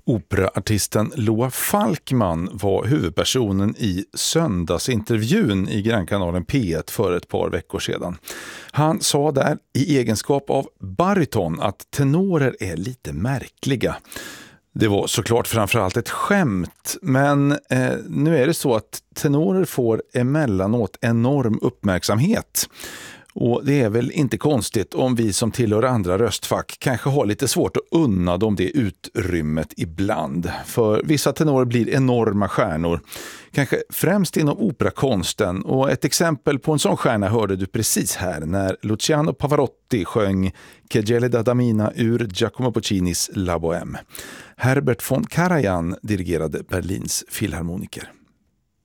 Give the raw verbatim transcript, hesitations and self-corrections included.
Operaartisten Loa Falkman var huvudpersonen i söndagsintervjun i Grannkanalen P ett för ett par veckor sedan. Han sa där i egenskap av bariton att tenorer är lite märkliga. Det var såklart framförallt ett skämt, men eh, nu är det så att tenorer får emellanåt enorm uppmärksamhet. Och det är väl inte konstigt om vi som tillhör andra röstfack kanske har lite svårt att unna dem det utrymmet ibland. För vissa tenorer blir enorma stjärnor, kanske främst inom operakonsten. Och ett exempel på en sån stjärna hörde du precis här när Luciano Pavarotti sjöng Che gelida damina ur Giacomo Puccinis La Bohème. Herbert von Karajan dirigerade Berlins filharmoniker.